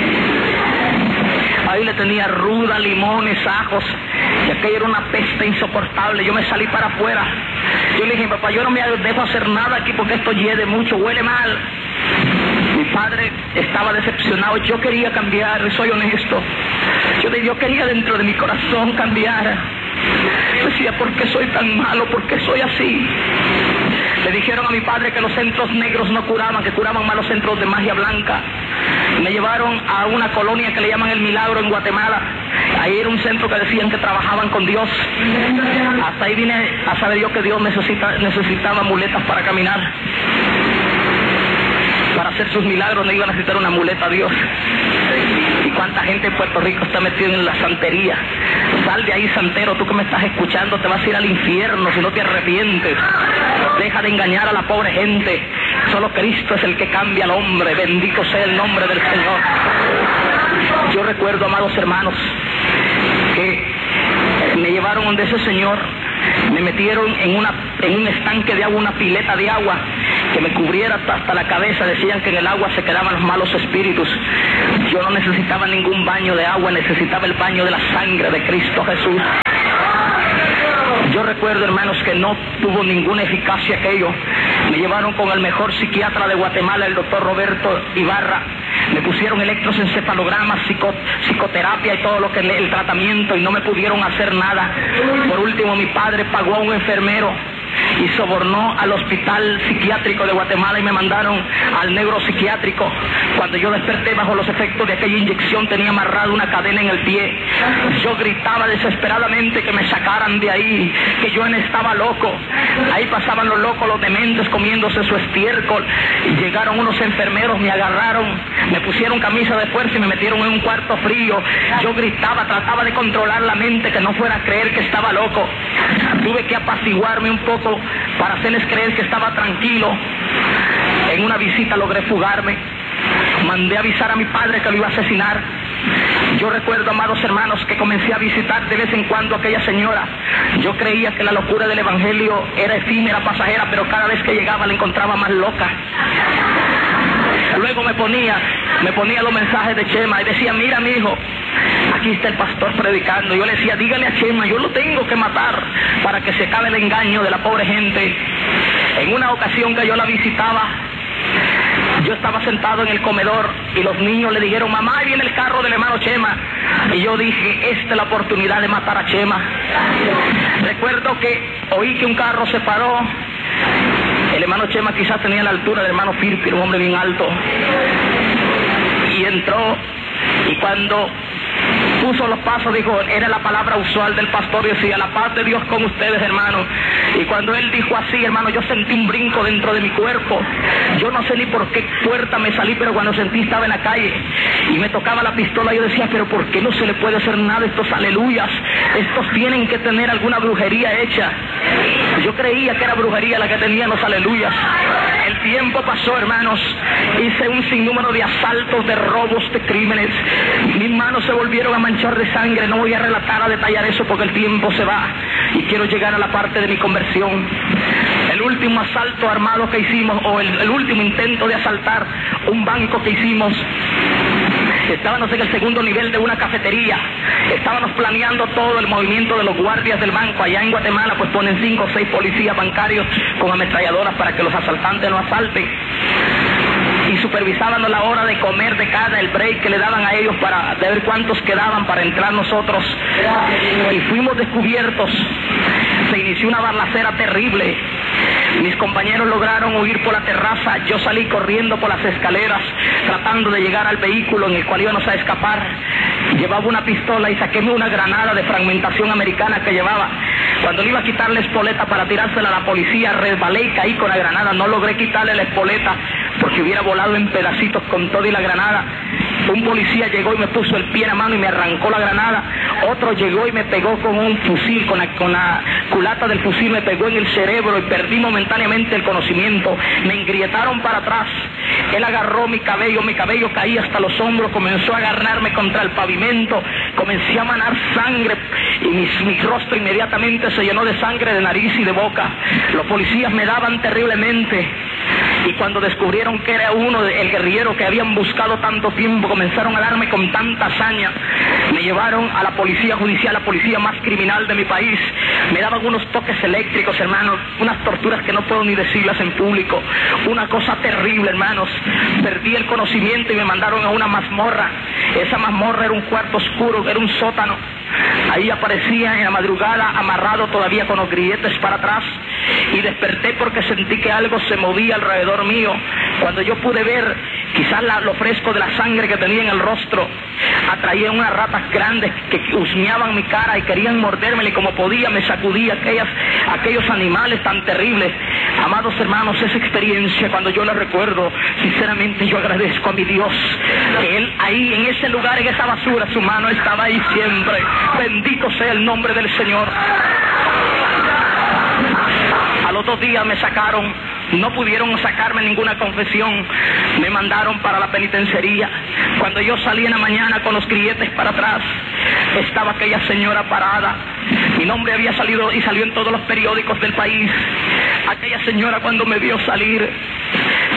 Ahí le tenía ruda, limones, ajos, y aquello era una peste insoportable. Yo me salí para afuera. Yo le dije: papá, yo no me dejo hacer nada aquí porque esto hiede mucho, huele mal. Mi padre estaba decepcionado. Yo quería cambiar, soy honesto. Yo quería dentro de mi corazón cambiar. Decía: ¿por qué soy tan malo? ¿Por qué soy así? Le dijeron a mi padre que los centros negros no curaban, que curaban más los centros de magia blanca. Me llevaron a una colonia que le llaman El Milagro en Guatemala. Ahí era un centro que decían que trabajaban con Dios. Hasta ahí vine a saber yo que Dios necesitaba muletas para caminar. Para hacer sus milagros no iba a necesitar una muleta a Dios. ¿Y cuánta gente en Puerto Rico está metida en la santería? Sal de ahí, santero, tú que me estás escuchando, te vas a ir al infierno si no te arrepientes. Deja de engañar a la pobre gente. Solo Cristo es el que cambia al hombre. Bendito sea el nombre del Señor. Yo recuerdo, amados hermanos, que me llevaron donde ese señor, me metieron en un estanque de agua, una pileta de agua, que me cubriera hasta la cabeza. Decían que en el agua se quedaban los malos espíritus. Yo no necesitaba ningún baño de agua, necesitaba el baño de la sangre de Cristo Jesús. Yo recuerdo, hermanos, que no tuvo ninguna eficacia aquello. Me llevaron con el mejor psiquiatra de Guatemala, el doctor Roberto Ibarra. Me pusieron electroencefalogramas, psicoterapia y todo lo que el tratamiento, y no me pudieron hacer nada. Por último, mi padre pagó a un enfermero y sobornó al hospital psiquiátrico de Guatemala y me mandaron al neuropsiquiátrico. Cuando yo desperté bajo los efectos de aquella inyección, tenía amarrada una cadena en el pie. Yo gritaba desesperadamente que me sacaran de ahí, que yo estaba loco. Ahí pasaban los locos, los dementes, comiéndose su estiércol. Y llegaron unos enfermeros, me agarraron, me pusieron camisa de fuerza y me metieron en un cuarto frío. Yo gritaba, trataba de controlar la mente, que no fuera a creer que estaba loco. Tuve que apaciguarme un poco para hacerles creer que estaba tranquilo. En una visita logré fugarme. Mandé a avisar a mi padre que lo iba a asesinar. Yo recuerdo, amados hermanos, que comencé a visitar de vez en cuando a aquella señora. Yo creía que la locura del evangelio era efímera, pasajera, pero cada vez que llegaba la encontraba más loca. Luego me ponía los mensajes de Chema y decía: mira, mi hijo, aquí está el pastor predicando. Yo le decía: dígale a Chema, yo lo tengo que matar para que se acabe el engaño de la pobre gente. En una ocasión que yo la visitaba, yo estaba sentado en el comedor y los niños le dijeron: mamá, ahí viene el carro del hermano Chema. Y yo dije: esta es la oportunidad de matar a Chema. Recuerdo que oí que un carro se paró. El hermano Chema quizás tenía la altura del hermano Firpir, un hombre bien alto. Y entró, y cuando puso los pasos, dijo, era la palabra usual del pastor, decía: la paz de Dios con ustedes, hermanos. Y cuando él dijo así, hermano, yo sentí un brinco dentro de mi cuerpo. Yo no sé ni por qué puerta me salí, pero cuando sentí estaba en la calle y me tocaba la pistola, yo decía: pero ¿por qué no se le puede hacer nada a estos aleluyas? Estos tienen que tener alguna brujería hecha. Yo creía que era brujería la que tenían los aleluyas. El tiempo pasó, hermanos, hice un sinnúmero de asaltos, de robos, de crímenes. Mis manos se volvieron a manchar de sangre. No voy a relatar, a detallar eso porque el tiempo se va y quiero llegar a la parte de mi conversión. El último asalto armado que hicimos, o el último intento de asaltar un banco que hicimos, estábamos en el segundo nivel de una cafetería. Estábamos planeando todo el movimiento de los guardias del banco. Allá en Guatemala pues ponen 5 o 6 policías bancarios con ametralladoras para que los asaltantes no asalten. Y supervisaban la hora de comer de cada, el break que le daban a ellos para ver cuántos quedaban para entrar nosotros. Y fuimos descubiertos. Se inició una balacera terrible. Mis compañeros lograron huir por la terraza. Yo salí corriendo por las escaleras tratando de llegar al vehículo en el cual íbamos a escapar. Llevaba una pistola y saqué una granada de fragmentación americana que llevaba. Cuando le iba a quitar la espoleta para tirársela a la policía, resbalé y caí con la granada. No logré quitarle la espoleta porque hubiera volado en pedacitos con todo y la granada. Un policía llegó y me puso el pie en la mano y me arrancó la granada. Otro llegó y me pegó con un fusil, con la culata del fusil me pegó en el cerebro y perdí momentáneamente el conocimiento. Me engrietaron para atrás. Él agarró mi cabello caía hasta los hombros, comenzó a agarrarme contra el pavimento, comencé a manar sangre y mi rostro inmediatamente se llenó de sangre de nariz y de boca. Los policías me daban terriblemente. Y cuando descubrieron que era el guerrillero que habían buscado tanto tiempo, comenzaron a darme con tanta hazaña. Me llevaron a la policía judicial, la policía más criminal de mi país. Me daban unos toques eléctricos, hermanos, unas torturas que no puedo ni decirlas en público. Una cosa terrible, hermanos. Perdí el conocimiento y me mandaron a una mazmorra. Esa mazmorra era un cuarto oscuro, era un sótano. Ahí aparecía en la madrugada amarrado todavía con los grilletes para atrás y desperté porque sentí que algo se movía alrededor mío. Cuando yo pude ver quizás lo fresco de la sangre que tenía en el rostro, atraía unas ratas grandes que husmeaban mi cara y querían mordérmela y como podía me sacudía aquellos animales tan terribles. Amados hermanos, esa experiencia cuando yo la recuerdo, sinceramente yo agradezco a mi Dios que Él ahí en ese lugar, en esa basura, su mano estaba ahí siempre. Bendito sea el nombre del Señor. A los 2 días me sacaron, no pudieron sacarme ninguna confesión, me mandaron para la penitenciaría. Cuando yo salí en la mañana con los grilletes para atrás, estaba aquella señora parada. Mi nombre había salido y salió en todos los periódicos del país. Aquella señora cuando me vio salir,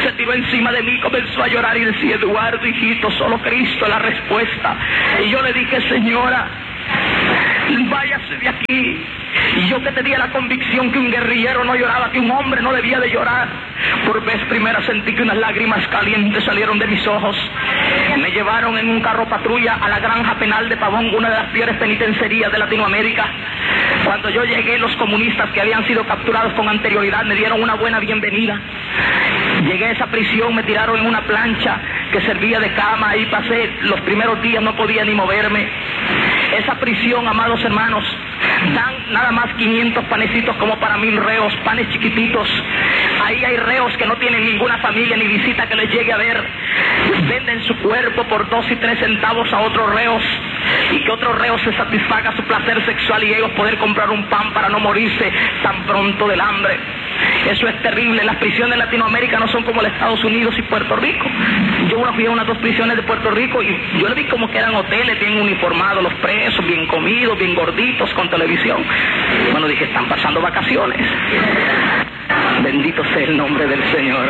se tiró encima de mí, comenzó a llorar y decía: Eduardo, hijito, solo Cristo es la respuesta. Y yo le dije: señora, váyase de aquí. Y yo que tenía la convicción que un guerrillero no lloraba, que un hombre no debía de llorar, por vez primera sentí que unas lágrimas calientes salieron de mis ojos. Me llevaron en un carro patrulla a la granja penal de Pavón, una de las peores penitenciarías de Latinoamérica. Cuando yo llegué, los comunistas que habían sido capturados con anterioridad me dieron una buena bienvenida. Llegué a esa prisión, me tiraron en una plancha que servía de cama, ahí pasé los primeros días, no podía ni moverme. Esa prisión, amados hermanos, dan nada más 500 panecitos como para 1000 reos, panes chiquititos. Ahí hay reos que no tienen ninguna familia ni visita que les llegue a ver. Venden su cuerpo por 2 y 3 centavos a otros reos, y que otros reos se satisfaga su placer sexual y ellos poder comprar un pan para no morirse tan pronto del hambre. Eso es terrible. Las prisiones de Latinoamérica no son como los Estados Unidos y Puerto Rico. Yo fui a unas 2 prisiones de Puerto Rico y yo le vi como que eran hoteles bien uniformados, los presos, bien comidos, bien gorditos, con televisión. Bueno, dije: están pasando vacaciones. Bendito sea el nombre del Señor.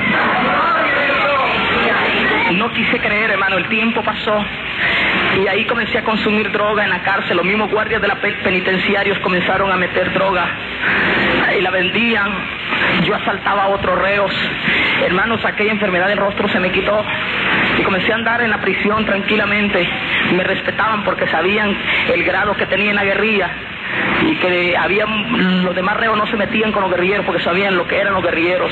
No quise creer, hermano, el tiempo pasó y ahí comencé a consumir droga en la cárcel. Los mismos guardias de la penitenciarios comenzaron a meter droga y la vendían. Yo asaltaba a otros reos. Hermanos, aquella enfermedad del rostro se me quitó y comencé a andar en la prisión tranquilamente. Me respetaban porque sabían el grado que tenía en la guerrilla y que los demás reos no se metían con los guerrilleros porque sabían lo que eran los guerrilleros.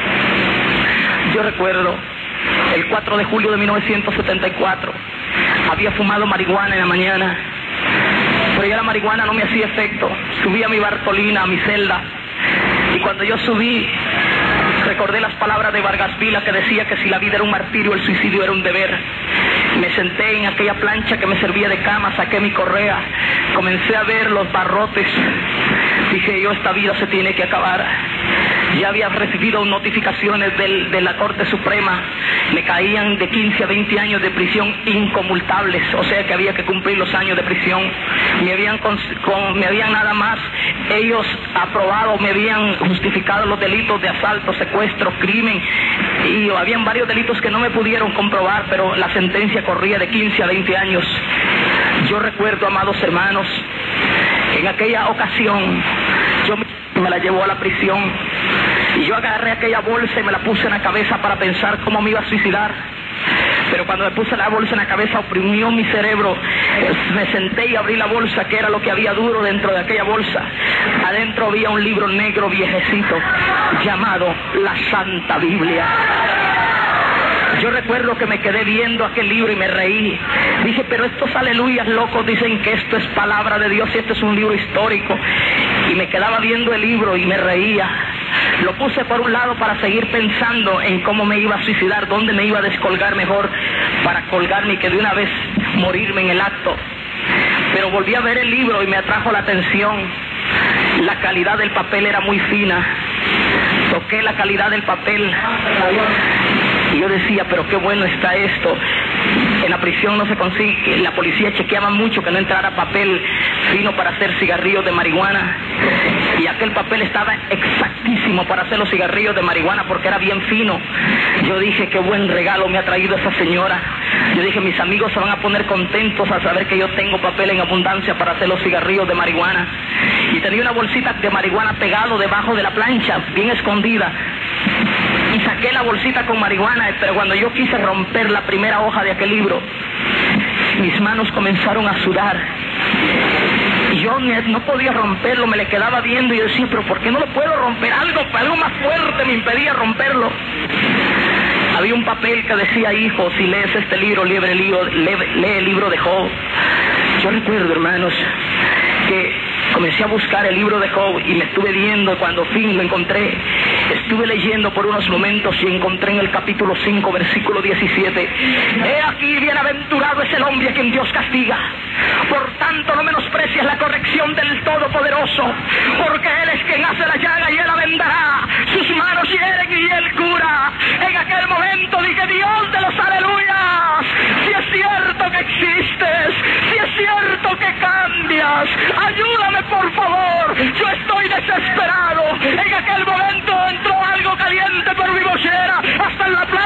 Yo recuerdo el 4 de julio de 1974, había fumado marihuana en la mañana, pero ya la marihuana no me hacía efecto. Subí a mi Bartolina, a mi celda, y cuando yo subí, recordé las palabras de Vargas Vila que decía que si la vida era un martirio, el suicidio era un deber. Me senté en aquella plancha que me servía de cama, saqué mi correa, comencé a ver los barrotes. Dije yo: esta vida se tiene que acabar. Ya había recibido notificaciones de la Corte Suprema, me caían de 15 a 20 años de prisión inconmutables, o sea que había que cumplir los años de prisión. Me habían nada más ellos aprobado, me habían justificado los delitos de asalto, secuestro, crimen, y habían varios delitos que no me pudieron comprobar, pero la sentencia corría de 15 a 20 años. Yo recuerdo, amados hermanos, en aquella ocasión, yo me la llevó a la prisión y yo agarré aquella bolsa y me la puse en la cabeza para pensar cómo me iba a suicidar. Pero cuando me puse la bolsa en la cabeza, oprimió mi cerebro. Me senté y abrí la bolsa, que era lo que había duro dentro de aquella bolsa. Adentro había un libro negro viejecito llamado la Santa Biblia. Yo recuerdo que me quedé viendo aquel libro y me reí. Dije: pero estos aleluyas locos dicen que esto es palabra de Dios y este es un libro histórico. Y me quedaba viendo el libro y me reía. Lo puse por un lado para seguir pensando en cómo me iba a suicidar, dónde me iba a descolgar mejor para colgarme y que de una vez morirme en el acto. Pero volví a ver el libro y me atrajo la atención. La calidad del papel era muy fina. Toqué la calidad del papel y yo decía: pero qué bueno está esto. En la prisión no se consigue, la policía chequeaba mucho que no entrara papel fino para hacer cigarrillos de marihuana, y aquel papel estaba exactísimo para hacer los cigarrillos de marihuana porque era bien fino. Yo dije: qué buen regalo me ha traído esa señora. Yo dije: mis amigos se van a poner contentos al saber que yo tengo papel en abundancia para hacer los cigarrillos de marihuana. Y tenía una bolsita de marihuana pegado debajo de la plancha, bien escondida, y saqué la bolsita con marihuana. Pero cuando yo quise romper la primera hoja de aquel libro, mis manos comenzaron a sudar y yo no podía romperlo, me le quedaba viendo y yo decía: pero ¿por qué no lo puedo romper? Algo más fuerte me impedía romperlo. Había un papel que decía: hijo, si lees este libro, lee el libro de Job. Yo recuerdo, hermanos, que comencé a buscar el libro de Job y me estuve viendo. Cuando fin lo encontré, estuve leyendo por unos momentos y encontré en el capítulo 5, versículo 17: he aquí, bienaventurado es el hombre a quien Dios castiga. Por tanto, no menosprecies la corrección del Todopoderoso, porque Él es quien hace la llaga y Él la vendará. Sus manos hieren y Él cura. En aquel momento dije: Dios de los aleluyas, si es cierto que existes, si es cierto que cambias, ayúdame por favor, yo estoy desesperado. En aquel momento entró algo caliente por mi mochera hasta en la playa.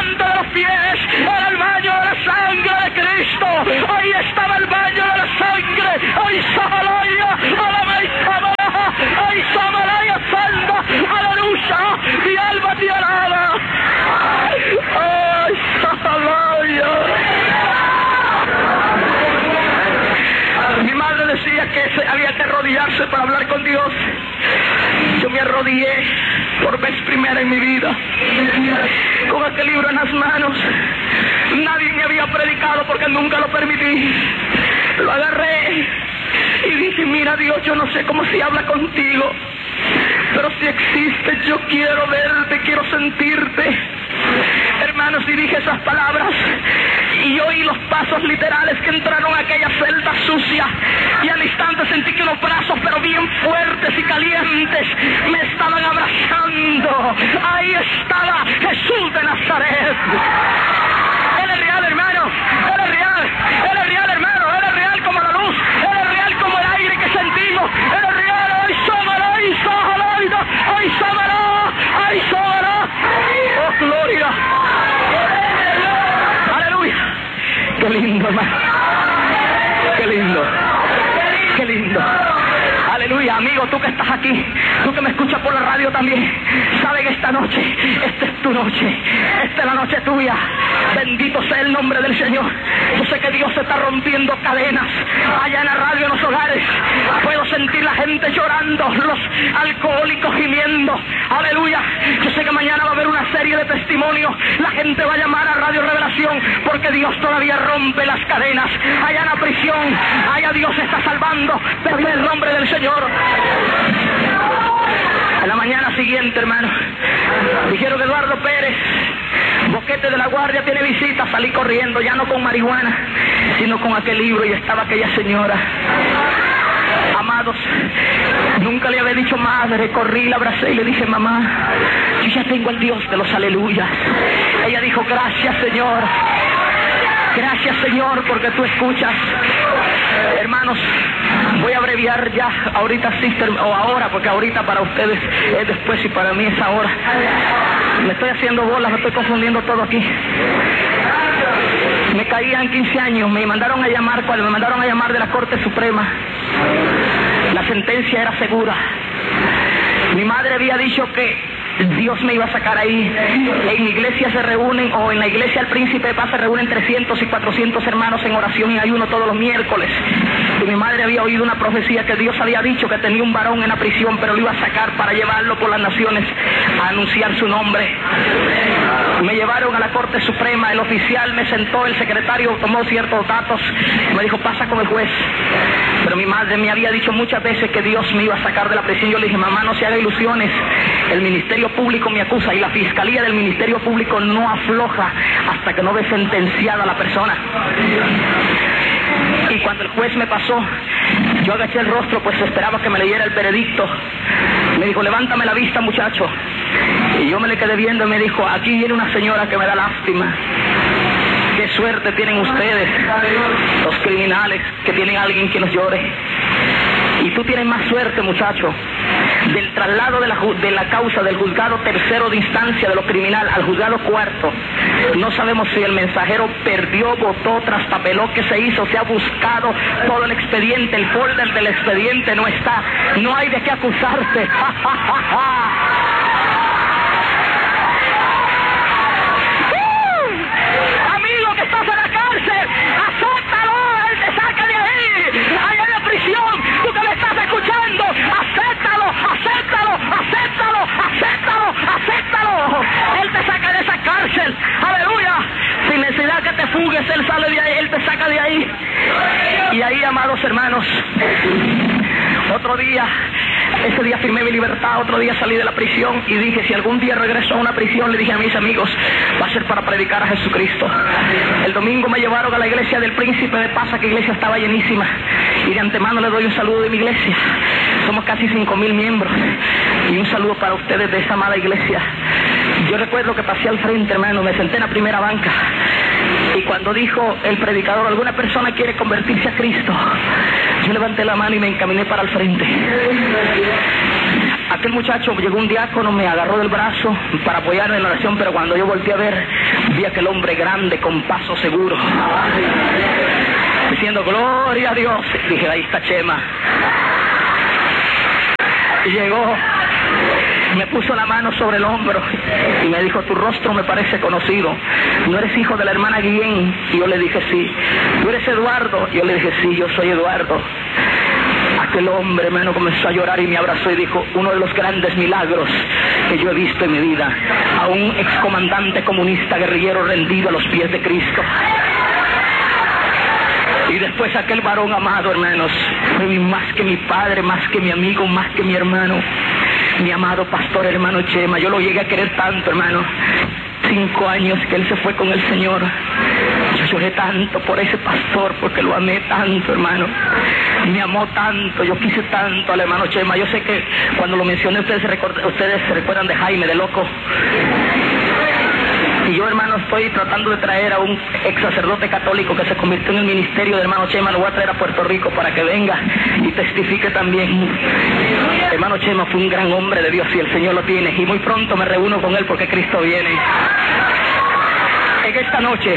puse para hablar con Dios. Yo me arrodillé por vez primera en mi vida, con aquel libro en las manos. Nadie me había predicado porque nunca lo permití. Lo agarré y dije, mira Dios, yo no sé cómo se habla contigo, pero si existes, yo quiero verte, quiero sentirte. Hermanos, y dije esas palabras y oí los pasos literales que entraron a aquella celda sucia, y al instante sentí que unos brazos, pero bien fuertes y calientes, me estaban abrazando. Ahí estaba Jesús de Nazaret. Él es real, hermano, Él es real, Él es real, hermano, Él es real como la luz, Él es real como el aire que sentimos, Él es real. ¡Ay, sómalo, ay, sómalo, ay, sómalo, ay, sómalo! ¡Oh, gloria! ¡Aleluya! ¡Qué lindo, hermano! ¡Qué lindo! ¡Qué lindo! Aleluya, amigo, tú que estás aquí, tú que me escuchas por la radio también, sabe que esta noche, esta es tu noche, esta es la noche tuya. Bendito sea el nombre del Señor. Yo sé que Dios está rompiendo cadenas allá en la radio, en los hogares. Puedo sentir la gente llorando, los alcohólicos gimiendo. Aleluya. Yo sé que mañana va a haber una serie de testimonios. La gente va a llamar a Radio Revelación porque Dios todavía rompe las cadenas. Allá en la prisión, allá Dios está salvando. Pero en el nombre del Señor. En la mañana siguiente, hermano, dijeron que Eduardo Pérez, Boquete de la Guardia, tiene visita. Salí corriendo, ya no con marihuana, sino con aquel libro, y estaba aquella señora. Amados, nunca le había dicho madre. Corrí, la abracé y le dije, mamá, yo ya tengo al Dios de los aleluyas. Ella dijo, gracias Señor, gracias Señor, porque tú escuchas. Hermanos, voy a abreviar ya, ahorita sister, o ahora, porque ahorita para ustedes es después y para mí es ahora. Me estoy haciendo bolas, me estoy confundiendo todo aquí. Me caían 15 años, me mandaron a llamar, cuando me mandaron a llamar de la Corte Suprema, la sentencia era segura. Mi madre había dicho que Dios me iba a sacar ahí. En mi iglesia se reúnen, o en la iglesia del Príncipe de Paz se reúnen 300 y 400 hermanos en oración y ayuno todos los miércoles. Y mi madre había oído una profecía que Dios había dicho que tenía un varón en la prisión, pero lo iba a sacar para llevarlo por las naciones a anunciar su nombre. Me llevaron a la Corte Suprema, el oficial me sentó, el secretario tomó ciertos datos, me dijo, pasa con el juez. Pero mi madre me había dicho muchas veces que Dios me iba a sacar de la prisión. Yo le dije, mamá, no se haga ilusiones, el Ministerio Público me acusa y la Fiscalía del Ministerio Público no afloja hasta que no ve sentenciada a la persona. Y cuando el juez me pasó, yo agaché el rostro, pues esperaba que me leyera el veredicto. Me dijo, levántame la vista, muchacho. Y yo me le quedé viendo y me dijo, aquí viene una señora que me da lástima. Qué suerte tienen ustedes, los criminales, que tienen a alguien que los llore. Y tú tienes más suerte, muchacho, del traslado de la causa del juzgado tercero de instancia de lo criminal al juzgado cuarto. No sabemos si el mensajero perdió, votó, traspapeló, qué se hizo, se ha buscado todo el expediente, el folder del expediente no está, no hay de qué acusarte. Amigo que estás en la cárcel, acéptalo, él te saca de ahí, allá en la prisión, tú que me estás escuchando, acéptalo, acéptalo, acéptalo, acéptalo, acéptalo, él te saca de esa cárcel, aleluya, sin necesidad que te fugues, él sale de ahí, él te saca de ahí. Y ahí, amados hermanos, otro día, ese día firmé mi libertad, otro día salí de la prisión y dije, si algún día regreso a una prisión, le dije a mis amigos, va a ser para predicar a Jesucristo. El domingo me llevaron a la iglesia del Príncipe de Paz, que iglesia estaba llenísima, y de antemano le doy un saludo de mi iglesia. Somos casi 5,000 miembros, y un saludo para ustedes de esta amada iglesia. Yo recuerdo que pasé al frente, hermano, me senté en la primera banca, y cuando dijo el predicador, alguna persona quiere convertirse a Cristo, yo levanté la mano y me encaminé para el frente. Aquel muchacho, llegó un diácono, me agarró del brazo para apoyarme en la oración, pero cuando yo volteé a ver, vi a aquel hombre grande con paso seguro, diciendo gloria a Dios. Dije, ahí está Chema. Y llegó, me puso la mano sobre el hombro y me dijo, tu rostro me parece conocido, ¿no eres hijo de la hermana Guillén? Y yo le dije, sí. ¿Tú eres Eduardo? Y yo le dije, sí, yo soy Eduardo. Aquel hombre, hermano, comenzó a llorar y me abrazó y dijo: uno de los grandes milagros que yo he visto en mi vida, a un excomandante comunista guerrillero rendido a los pies de Cristo. Y después aquel varón amado, hermanos, fue más que mi padre, más que mi amigo, más que mi hermano, mi amado pastor, hermano Chema. Yo lo llegué a querer tanto, hermano. 5 años que él se fue con el Señor. Yo lloré tanto por ese pastor, porque lo amé tanto, hermano. Me amó tanto, yo quise tanto al hermano Chema. Yo sé que cuando lo mencioné ustedes se recuerdan de Jaime, de Loco. Y yo, hermano, estoy tratando de traer a un ex sacerdote católico que se convirtió en el ministerio del hermano Chema. Lo voy a traer a Puerto Rico para que venga y testifique también. Hermano Chema fue un gran hombre de Dios y el Señor lo tiene. Y muy pronto me reúno con él porque Cristo viene. En esta noche,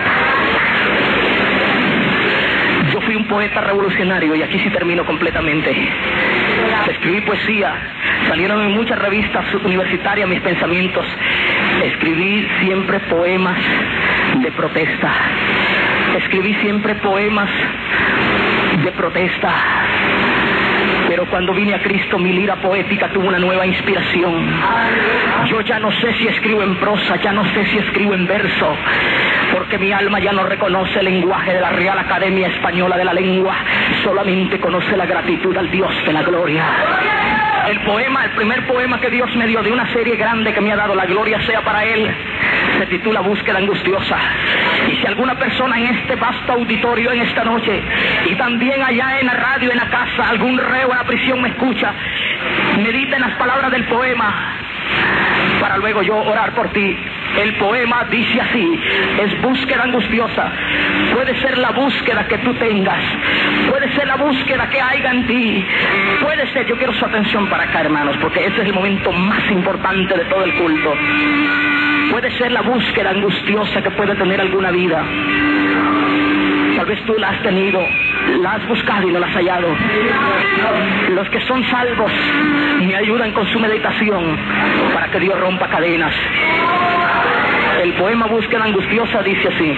yo fui un poeta revolucionario y aquí sí termino completamente. Escribí poesía, salieron en muchas revistas universitarias mis pensamientos. Escribí siempre poemas de protesta. Escribí siempre poemas de protesta. Pero cuando vine a Cristo, mi lira poética tuvo una nueva inspiración. Yo ya no sé si escribo en prosa, ya no sé si escribo en verso, porque mi alma ya no reconoce el lenguaje de la Real Academia Española de la Lengua, solamente conoce la gratitud al Dios de la gloria. El primer poema que Dios me dio de una serie grande que me ha dado, la gloria sea para Él, se titula Búsqueda Angustiosa. Y si alguna persona en este vasto auditorio en esta noche, y también allá en la radio, en la casa, algún reo en la prisión me escucha, medita en las palabras del poema, para luego yo orar por ti. El poema dice así: es búsqueda angustiosa. Puede ser la búsqueda que tú tengas, puede ser la búsqueda que haya en ti, puede ser, yo quiero su atención para acá, hermanos, porque este es el momento más importante de todo el culto. Puede ser la búsqueda angustiosa que puede tener alguna vida. Tal vez tú la has tenido, la has buscado y no la has hallado. Los que son salvos me ayudan con su meditación para que Dios rompa cadenas. El poema Búsqueda Angustiosa dice así: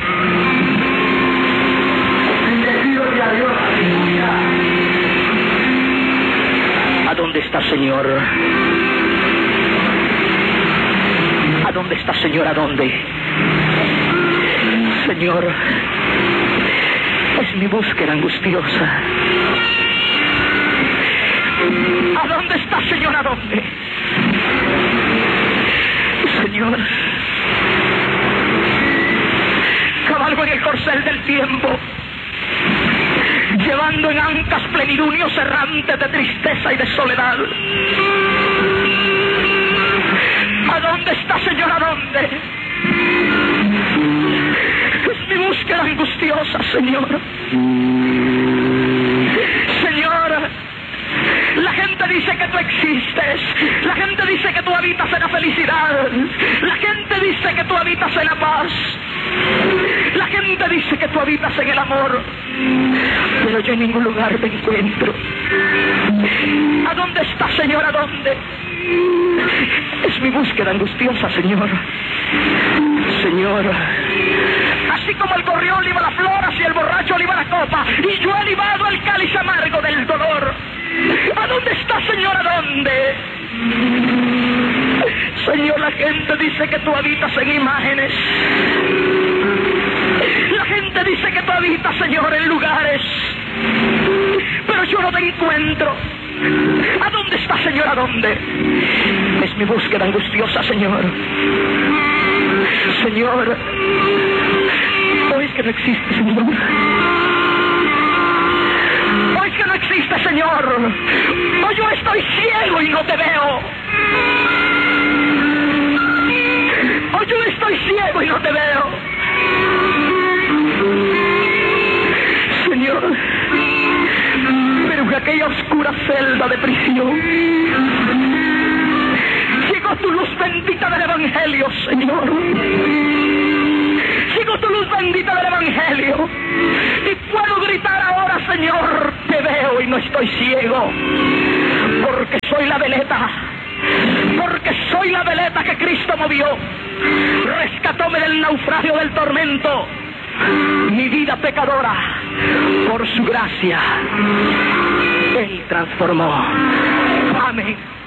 ¿a dónde está, Señor? ¿A dónde está, Señor? ¿A dónde? Señor, es mi búsqueda angustiosa. ¿A dónde está, Señor? ¿A dónde? Señor, cabalgo en el corcel del tiempo, llevando en ancas plenilunios errantes de tristeza y de soledad. ¿A dónde está, Señor? ¿A dónde? Es mi búsqueda angustiosa, Señor. Señor, la gente dice que tú existes, la gente dice que tú habitas en la felicidad, la gente dice que tú habitas en la paz, la gente dice que tú habitas en el amor, pero yo en ningún lugar me encuentro. ¿A dónde está, Señor? ¿A dónde? Es mi búsqueda angustiosa, Señor. Señor, así como el gorrión liba la flor, así el borracho liba la copa, y yo he libado el cáliz amargo del dolor. ¿A dónde está, Señor? ¿A dónde? Señor, la gente dice que tú habitas en imágenes. La gente dice que tú habitas, Señor, en lugares, pero yo no te encuentro. ¿A dónde está, Señor? ¿A dónde? Es mi búsqueda angustiosa, Señor. Señor, ¿o es que no existe, Señor? ¿O es que no existe, Señor? ¿O yo estoy ciego y no te veo? ¿O yo estoy ciego y no te veo? Señor, pero en aquella oscura celda de prisión llegó tu luz bendita del Evangelio, Señor. Llegó tu luz bendita del Evangelio y puedo gritar ahora, Señor, te veo y no estoy ciego, porque soy la veleta, porque soy la veleta que Cristo movió, rescatóme del naufragio del tormento, mi vida pecadora, por su gracia Él transformó. Amén.